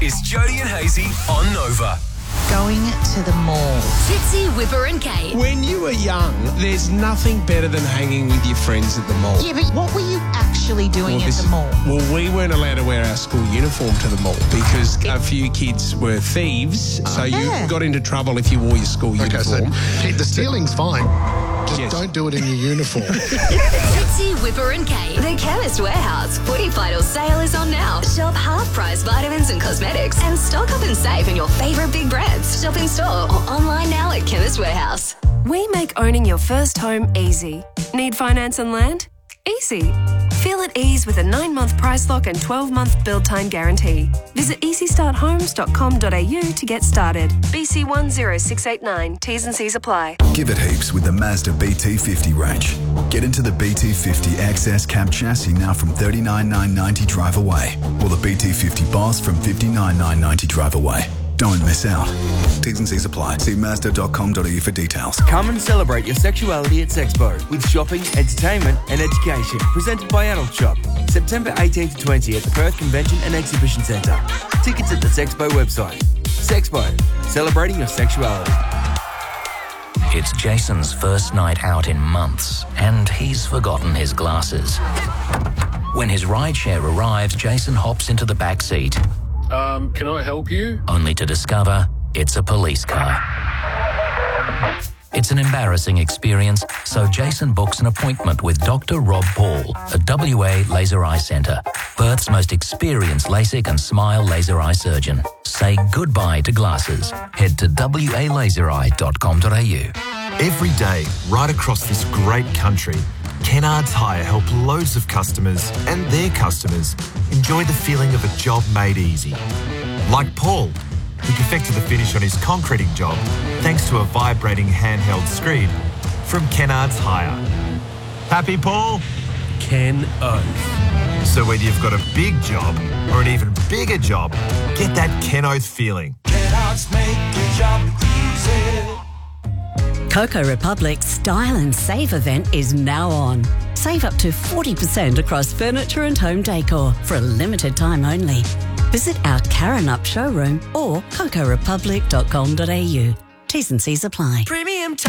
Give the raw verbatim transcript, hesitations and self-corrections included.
is Jody and Hazy on Nova. Going to the mall. Fitzy, Whipper and Kate. When you were young, there's nothing better than hanging with your friends at the mall. Yeah, but what were you actually doing Well, at this- the mall? Well, we weren't allowed to wear our school uniform to the mall because a few kids were thieves, so you Yeah. got into trouble if you wore your school Okay, so uniform. Pete, the stealing's fine. Just Yes. don't do it in your uniform. Fitzy, Whipper and Kate. The Chemist Warehouse Footy Vital sale is on now. Shop half-price vitamins and cosmetics and stock up and save on your favourite big brands. Shop in store or online now at Chemist Warehouse. We make owning your first home easy. Need finance and land? Easy. Feel at ease with a nine-month price lock and twelve-month build time guarantee. Visit easy start homes dot com dot a u to get started. B C one zero six eight nine. T's and C's apply. Give it heaps with the Mazda B T fifty range. Get into the B T fifty X S cab chassis now from thirty-nine thousand nine hundred ninety drive away, or the B T fifty Boss from fifty-nine thousand nine hundred ninety drive away. Don't miss out. T's and C's apply. See mazda dot com dot a u for details. Come and celebrate your sexuality at Sexpo with shopping, entertainment and education presented by Adult Shop. September eighteenth to twentieth at the Perth Convention and Exhibition Centre. Tickets at the Sexpo website. Sexpo, celebrating your sexuality. It's Jason's first night out in months, and he's forgotten his glasses. When his rideshare arrives, Jason hops into the back seat, Um, can I help you? only to discover it's a police car. It's an embarrassing experience, so Jason books an appointment with Doctor Rob Paul at W A Laser Eye Centre, Perth's most experienced LASIK and SMILE laser eye surgeon. Say goodbye to glasses. Head to w a laser eye dot com dot a u. Every day, right across this great country, Kennards Hire help loads of customers and their customers enjoy the feeling of a job made easy. Like Paul, who perfected the finish on his concreting job thanks to a vibrating handheld screed from Kennards Hire. Happy, Paul? Ken Oath. So whether you've got a big job or an even bigger job, get that Ken Oath feeling. Kennards make your job easy. Coco Republic's Style and Save event is now on. Save up to forty percent across furniture and home decor for a limited time only. Visit our Karen Up showroom or coco republic dot com dot a u. T's and C's apply. Premium time.